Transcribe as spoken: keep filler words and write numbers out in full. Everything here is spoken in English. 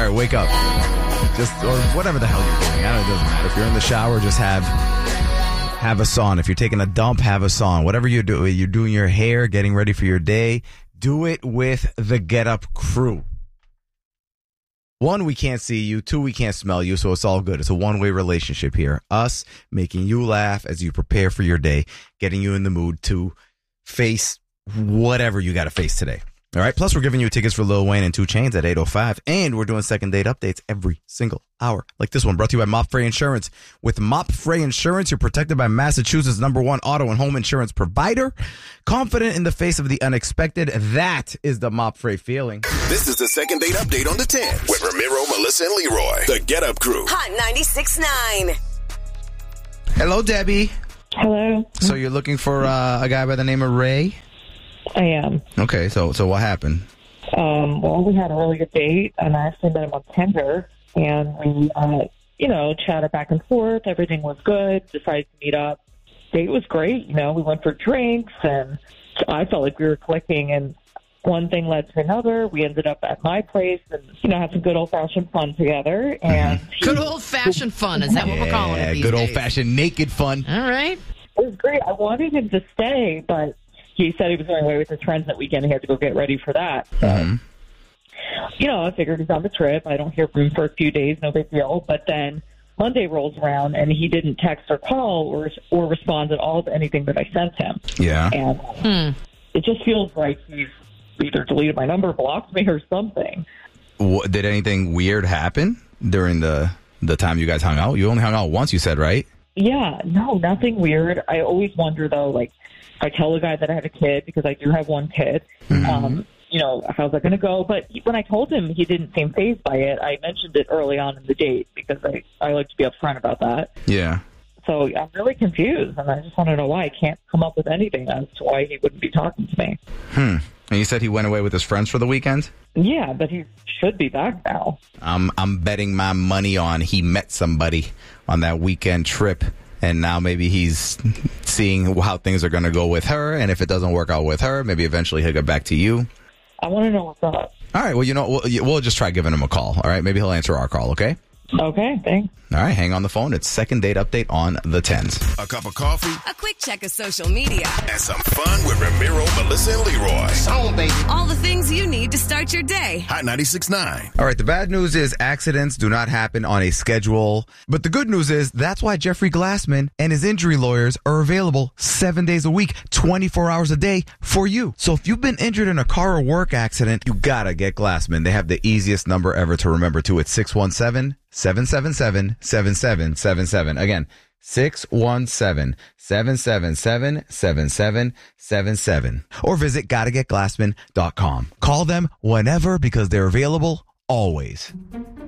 All right, wake up. Just, or whatever the hell you're doing. I don't know, it doesn't matter. If you're in the shower, just have have a song. If you're taking a dump, have a song. Whatever you're doing, you're doing your hair, getting ready for your day, do it with the Get Up crew. One, we can't see you. Two, we can't smell you, so it's all good. It's a one-way relationship here. Us making you laugh as you prepare for your day, getting you in the mood to face whatever you got to face today. All right. Plus, we're giving you tickets for Lil Wayne and two Chainz at eight oh five. And we're doing second date updates every single hour. Like this one, brought to you by Mop Frey Insurance. With Mop Frey Insurance, you're protected by Massachusetts' number one auto and home insurance provider. Confident in the face of the unexpected. That is the Mop Frey feeling. This is the second date update on the tens with Ramiro, Melissa, and Leroy. The Get Up Crew. Hot ninety-six point nine. Hello, Debbie. Hello. So you're looking for uh, a guy by the name of Ray? I am. Okay, so so what happened? Um, well, we had a really good date, and I actually met him on Tinder, and we, uh, you know, chatted back and forth. Everything was good. Decided to meet up. Date was great. You know, we went for drinks, and I felt like we were clicking, and one thing led to another. We ended up at my place and, you know, had some good old-fashioned fun together. And Mm-hmm. Good old-fashioned fun. Is that what we're calling it these good days? old-fashioned naked fun. All right. It was great. I wanted him to stay, but he said he was going away with his friends that weekend. He had to go get ready for that. So, Mm-hmm. you know, I figured he's on the trip. I don't hear from him for a few days. No big deal. But then Monday rolls around, and he didn't text or call or or respond at all to anything that I sent him. Yeah. And Hmm. it just feels like he's either deleted my number, blocked me, or something. What, did anything weird happen during the the time you guys hung out? You only hung out once, you said, right? Yeah, no, nothing weird. I always wonder, though, like, I tell the guy that I have a kid, because I do have one kid, Mm-hmm. um, you know, how's that going to go? But he, when I told him, he didn't seem fazed by it. I mentioned it early on in the date, because I, I like to be upfront about that. Yeah. So I'm really confused, and I just want to know why. I can't come up with anything as to why he wouldn't be talking to me. Hmm. And you said he went away with his friends for the weekend? Yeah, but he should be back now. I'm I'm betting my money on he met somebody on that weekend trip, and now maybe he's seeing how things are going to go with her, and if it doesn't work out with her, maybe eventually he'll get back to you. I want to know what's up. All right, well, you know, we'll, we'll just try giving him a call, all right? Maybe he'll answer our call, okay? Okay, thanks. All right, hang on the phone. It's second date update on the tens. A cup of coffee A quick check of social media. and some fun with Ramiro, Melissa, and Leroy. All the things you need to start your day. Hot ninety-six point nine. All right, the bad news is accidents do not happen on a schedule. But the good news is that's why Jeffrey Glassman and his injury lawyers are available seven days a week, twenty-four hours a day for you. So if you've been injured in a car or work accident, you gotta get Glassman. They have the easiest number ever to remember too. It's six one seven, seven seven seven, seven seven seven seven. Again, six one seven, seven seven seven, seven seven seven seven. Or visit gotta get glassman dot com. Call them whenever because they're available always.